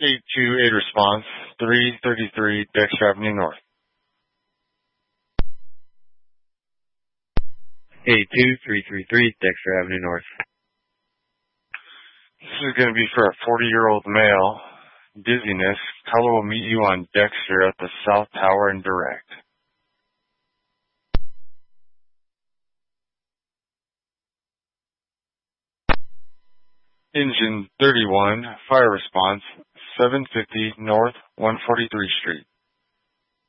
828 response, 333 Dexter Avenue North. 82333 Dexter Avenue North. This is going to be for a 40-year-old male. Dizziness. Caller will meet you on Dexter at the South Tower and direct. Engine 31, fire response, 750 North 143 Street.